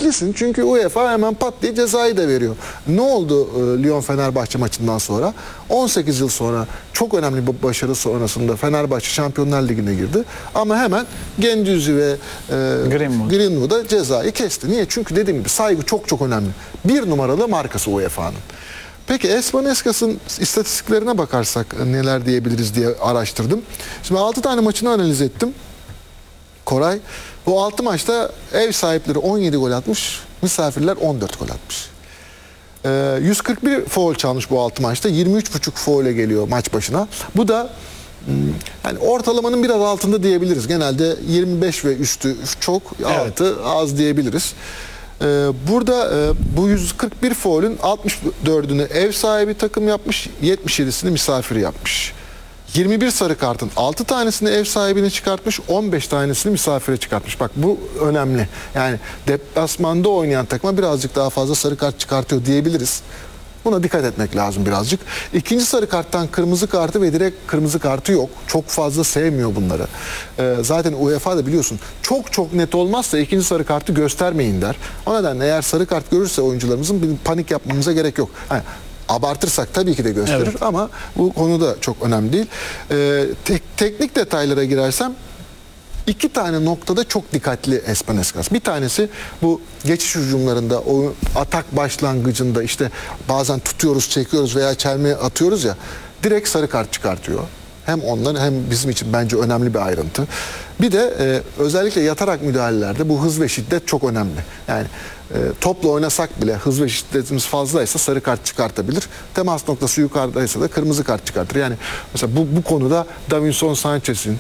risklisin çünkü UEFA hemen pat diye cezayı da veriyor. Ne oldu Lyon-Fenerbahçe maçından sonra? 18 yıl sonra çok önemli bir başarı sonrasında Fenerbahçe Şampiyonlar Ligi'ne girdi. Ama hemen Gendüzi ve Greenwood'a cezayı kesti. Niye? Çünkü dediğim gibi saygı çok çok önemli. Bir numaralı markası UEFA'nın. Peki Espaneskas'ın istatistiklerine bakarsak neler diyebiliriz diye araştırdım. Şimdi 6 tane maçını analiz ettim. Koray, bu 6 maçta ev sahipleri 17 gol atmış, misafirler 14 gol atmış. 141 faul çalmış bu 6 maçta, 23,5 faule geliyor maç başına. Bu da yani ortalamanın biraz altında diyebiliriz. Genelde 25 ve üstü çok, altı az diyebiliriz. Burada bu 141 faulün 64'ünü ev sahibi takım yapmış, 77'sini misafiri yapmış. 21 sarı kartın 6 tanesini ev sahibine çıkartmış, 15 tanesini misafire çıkartmış. Bak bu önemli. Yani deplasmanda oynayan takıma birazcık daha fazla sarı kart çıkartıyor diyebiliriz. Buna dikkat etmek lazım birazcık. İkinci sarı karttan kırmızı kartı ve direkt kırmızı kartı yok. Çok fazla sevmiyor bunları. Zaten UEFA da biliyorsun çok net olmazsa ikinci sarı kartı göstermeyin der. O nedenle eğer sarı kart görürse oyuncularımızın bir panik yapmamıza gerek yok. Yani, abartırsak tabii ki de gösterir ama bu konuda çok önemli değil. Teknik detaylara girersem 2 tane noktada çok dikkatli Espaneskas. Bir tanesi bu geçiş hücumlarında, o atak başlangıcında işte bazen tutuyoruz, çekiyoruz veya çelme atıyoruz ya, direkt sarı kart çıkartıyor. Hem onların hem bizim için bence önemli bir ayrıntı. Bir de özellikle yatarak müdahalelerde bu hız ve şiddet çok önemli. Yani topla oynasak bile hız ve şiddetimiz fazlaysa sarı kart çıkartabilir. Temas noktası yukarıdaysa da kırmızı kart çıkartır. Yani mesela bu konuda Davinson Sanchez'in,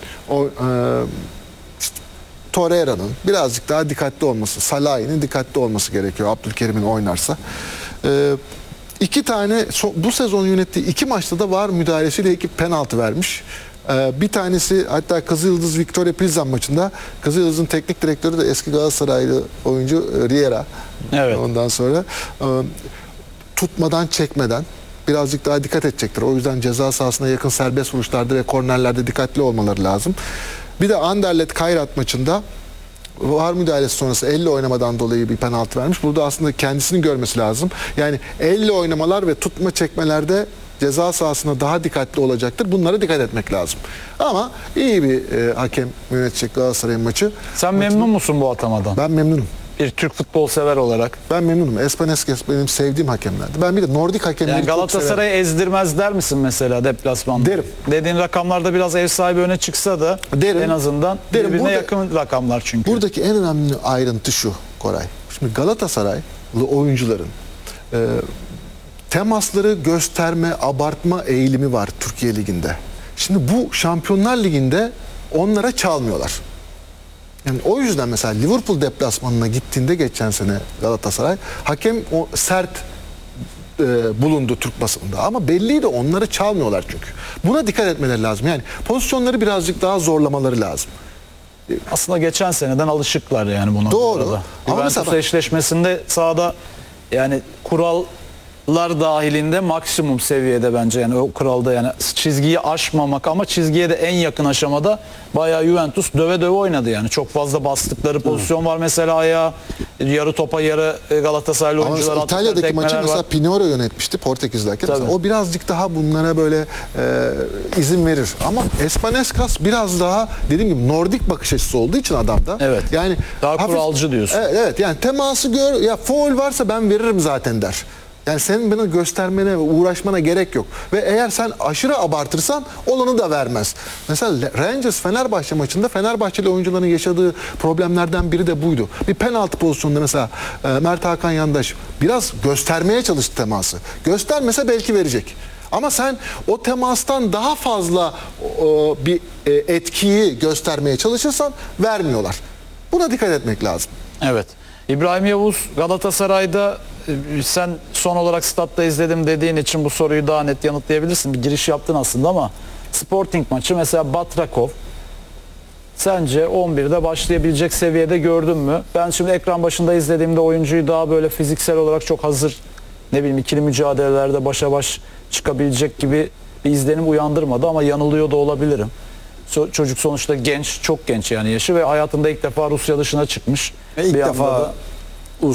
Torreira'nın birazcık daha dikkatli olması, Salah'ın dikkatli olması gerekiyor Abdülkerim'in oynarsa. 2 tane bu sezon yönettiği 2 maçta da VAR müdahalesiyle 2 penaltı vermiş. Bir tanesi hatta Kızılyıldız Victoria Pilsen maçında, Kızılyıldız'ın teknik direktörü de eski Galatasaraylı oyuncu Riera. Evet. Ondan sonra tutmadan çekmeden birazcık daha dikkat edecektir. O yüzden ceza sahasına yakın serbest vuruşlarda ve kornerlerde dikkatli olmaları lazım. Bir de Anderlecht Kayrat maçında VAR müdahalesi sonrası elle oynamadan dolayı bir penaltı vermiş. Burada aslında kendisini görmesi lazım. Yani elle oynamalar ve tutma çekmelerde ceza sahasına daha dikkatli olacaktır. Bunlara dikkat etmek lazım. Ama iyi bir hakem yönetecek Galatasaray'ın maçı. Sen memnun musun bu atamadan? Ben memnunum. Bir Türk futbol sever olarak. Ben memnunum. Espaneskes benim sevdiğim hakemlerdi. Ben bir de Nordik hakemleri yani Galatasaray'ı ezdirmez der misin mesela deplasmanda? Derim. Dediğin rakamlarda biraz ev sahibi öne çıksa da derim. En azından birbirine yakın rakamlar çünkü. Buradaki en önemli ayrıntı şu Koray. Şimdi Galatasaraylı oyuncuların temasları gösterme, abartma eğilimi var Türkiye Ligi'nde. Şimdi bu Şampiyonlar Ligi'nde onlara çalmıyorlar. Yani o yüzden mesela Liverpool deplasmanına gittiğinde geçen sene Galatasaray, hakem o sert bulundu Türk basınında ama belliydi, onları çalmıyorlar çünkü. Buna dikkat etmeleri lazım. Yani pozisyonları birazcık daha zorlamaları lazım. Aslında geçen seneden alışıklar yani buna. Doğru. Juventus eşleşmesinde sahada yani kurallar dahilinde maksimum seviyede bence yani o kuralda yani çizgiyi aşmamak ama çizgiye de en yakın aşamada bayağı Juventus döve oynadı yani. Çok fazla bastıkları pozisyon var mesela ayağa, yarı topa yarı Galatasaraylı oyuncular attıkları İtalya'daki maçı mesela var. Pinoro yönetmişti Portekiz'deyken. O birazcık daha bunlara böyle izin verir. Ama Espaneskas biraz daha dediğim gibi Nordik bakış açısı olduğu için adamda. Evet. Yani daha kuralcı diyorsun. Evet yani teması gör ya, faul varsa ben veririm zaten der. Yani senin bana göstermene, uğraşmana gerek yok. Ve eğer sen aşırı abartırsan olanı da vermez. Mesela Rangers Fenerbahçe maçında Fenerbahçeli oyuncuların yaşadığı problemlerden biri de buydu. Bir penaltı pozisyonunda mesela Mert Hakan Yandaş biraz göstermeye çalıştı teması. Göstermese belki verecek. Ama sen o temastan daha fazla bir etkiyi göstermeye çalışırsan vermiyorlar. Buna dikkat etmek lazım. Evet. İbrahim Yavuz Galatasaray'da sen son olarak statta izledim dediğin için bu soruyu daha net yanıtlayabilirsin. Bir giriş yaptın aslında ama Sporting maçı mesela Batrakov sence 11'de başlayabilecek seviyede gördün mü? Ben şimdi ekran başında izlediğimde oyuncuyu daha böyle fiziksel olarak çok hazır, ne bileyim ikili mücadelelerde başa baş çıkabilecek gibi bir izlenim uyandırmadı ama yanılıyor da olabilirim. Çocuk sonuçta genç, çok genç yani yaşı ve hayatında ilk defa Rusya dışına çıkmış. İlk defa